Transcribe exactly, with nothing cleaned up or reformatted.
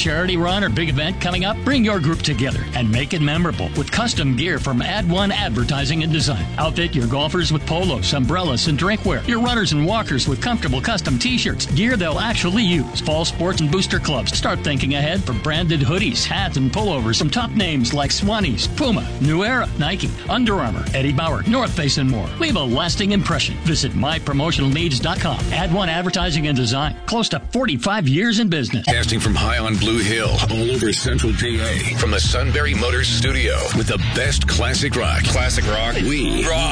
charity run or big event coming up? Bring your group together and make it memorable with custom gear from Ad one Advertising and Design. Outfit your golfers with polos, umbrellas, and drinkware. Your runners and walkers with comfortable custom t-shirts, gear they'll actually use. Fall sports and booster clubs. Start thinking ahead for branded hoodies, hats, and pullovers from top names like Swannies, Puma, New Era, Nike, Under Armour, Eddie Bauer, North Face, and more. Leave a lasting impression. Visit my promotional needs dot com. Ad one Advertising and Design. Close to forty-five years in business. Casting from high on Blue Hill, all over Central P A. From the Sunbury Motors studio with the best classic rock. Classic rock. We rock.